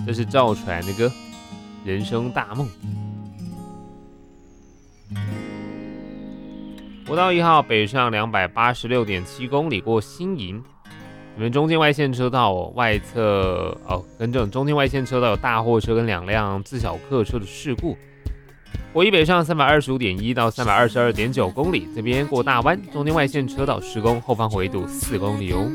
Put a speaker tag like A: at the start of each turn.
A: 这是赵传的歌《人生大梦》。国道1号北上286.7公里过新营，这边中间外线车道外侧更正，中间外线车道有大货车跟2辆自小客车的事故。国一北上325.1到322.9公里，这边过大弯，中间外线车道施工，后方回堵4公里哦。